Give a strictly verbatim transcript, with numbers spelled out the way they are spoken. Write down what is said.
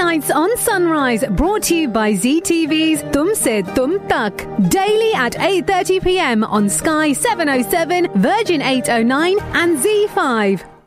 Nights on Sunrise, brought to you by Z T V's Tum Se Tum Tak. Daily at eight thirty p m on Sky seven oh seven, Virgin eight oh nine and Z five.